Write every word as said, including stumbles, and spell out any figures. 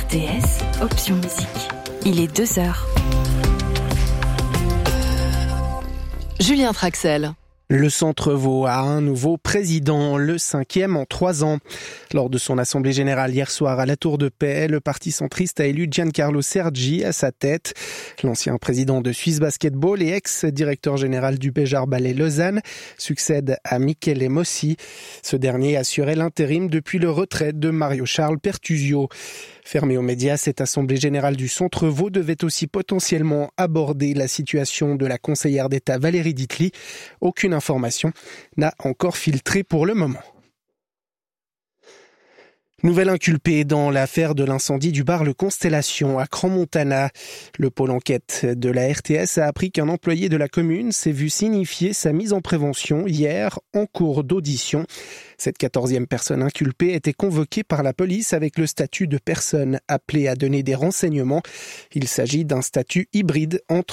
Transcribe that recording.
T S, option musique. Il est deux heures. Julien Traxel. Le Centre-Vaud a un nouveau président, le cinquième en trois ans. Lors de son assemblée générale hier soir à la Tour de Paix, le parti centriste a élu Giancarlo Sergi à sa tête. L'ancien président de Suisse Basketball et ex-directeur général du Béjar Ballet Lausanne succède à Michele Mossi. Ce dernier assurait l'intérim depuis le retrait de Mario Charles Pertusio. Fermée aux médias, cette assemblée générale du Centre-Vaud devait aussi potentiellement aborder la situation de la conseillère d'État Valérie Ditli. Aucune information n'a encore filtré pour le moment. Nouvelle inculpée dans l'affaire de l'incendie du bar Le Constellation à Crans-Montana. Le pôle enquête de la R T S a appris qu'un employé de la commune s'est vu signifier sa mise en prévention hier en cours d'audition. Cette quatorzième personne inculpée était convoquée par la police avec le statut de personne appelée à donner des renseignements. Il s'agit d'un statut hybride entre